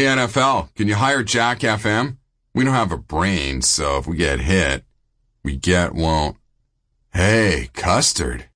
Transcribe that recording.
Hey NFL, can you hire Jack FM? We don't have a brain, so if we get hit, we won't. Hey, Custard,